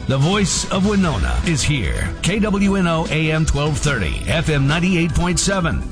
The voice of Winona is here. KWNO AM 1230, FM 98.7.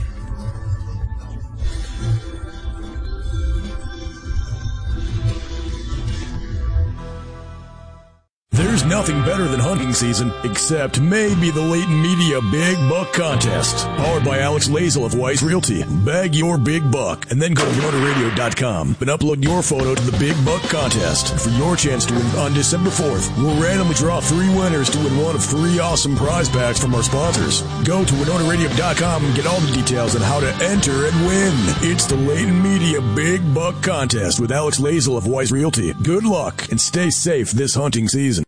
There's nothing better than hunting season, except maybe the Leighton Media Big Buck Contest. Powered by Alex Lazel of Wise Realty. Bag your big buck, and then go to WinonaRadio.com and upload your photo to the Big Buck Contest. For your chance to win on December 4th, we'll randomly draw 3 winners to win one of 3 awesome prize packs from our sponsors. Go to WinonaRadio.com and get all the details on how to enter and win. It's the Leighton Media Big Buck Contest with Alex Lazel of Wise Realty. Good luck, and stay safe this hunting season.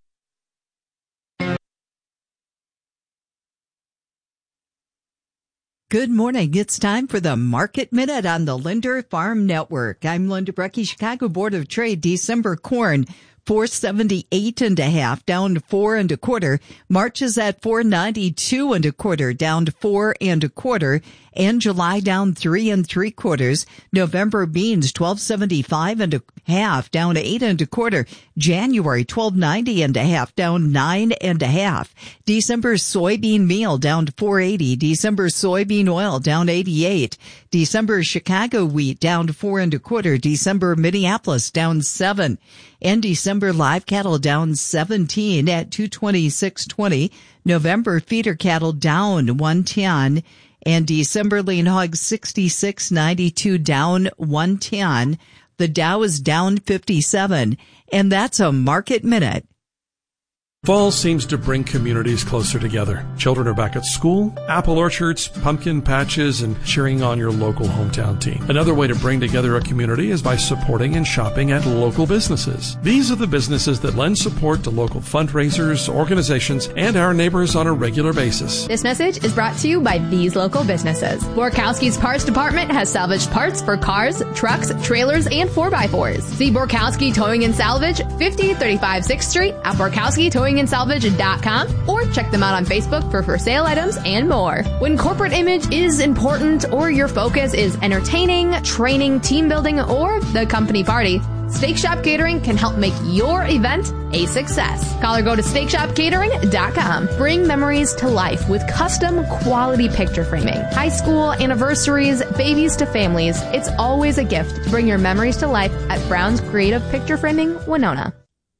Good morning. It's time for the Market Minute on the Linder Farm Network. I'm Linda Brecky. Chicago Board of Trade. December corn, 478.5, down to 4 1/4. March is at 492 1/4, down to 4 1/4. And July down 3 3/4. November beans 1275.5, down to 8 1/4. January 1290.5, down 9 1/2. December soybean meal down to 480. December soybean oil down to 88. December Chicago wheat down to 4 1/4. December Minneapolis down 7. And December live cattle down 17 at 226.20. November feeder cattle down 110. And December lean hogs 66.92, down 110. The Dow is down 57. And that's a Market Minute. Fall seems to bring communities closer together. Children are back at school, apple orchards, pumpkin patches, and cheering on your local hometown team. Another way to bring together a community is by supporting and shopping at local businesses. These are the businesses that lend support to local fundraisers, organizations, and our neighbors on a regular basis. This message is brought to you by these local businesses. Borkowski's Parts Department has salvaged parts for cars, trucks, trailers, and 4x4s. See Borkowski Towing and Salvage, 5035 6th Street at BorkowskiTowingandSalvage.com, or check them out on Facebook for sale items and more. When corporate image is important, or your focus is entertaining, training, team building, or the company party, Steak Shop Catering can help make your event a success. Call or go to SteakShopCatering.com. Bring memories to life with custom quality picture framing. High school, anniversaries, babies to families. It's always a gift to bring your memories to life at Brown's Creative Picture Framing, Winona.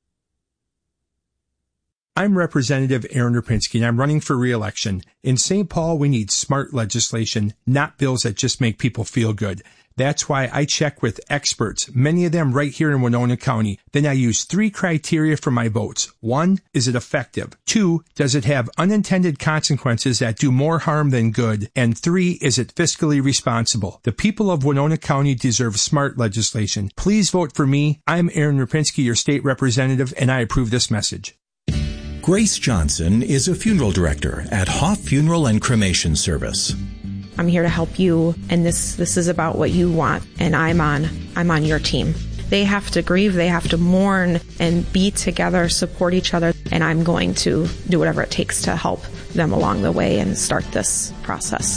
I'm Representative Aaron Rapinski, and I'm running for re-election. In St. Paul, we need smart legislation, not bills that just make people feel good. That's why I check with experts, many of them right here in Winona County. Then I use 3 criteria for my votes. 1, is it effective? 2, does it have unintended consequences that do more harm than good? And 3, is it fiscally responsible? The people of Winona County deserve smart legislation. Please vote for me. I'm Aaron Rapinski, your state representative, and I approve this message. Grace Johnson is a funeral director at Hoff Funeral and Cremation Service. I'm here to help you, and this is about what you want, and I'm on your team. They have to grieve, they have to mourn and be together, support each other, and I'm going to do whatever it takes to help them along the way and start this process.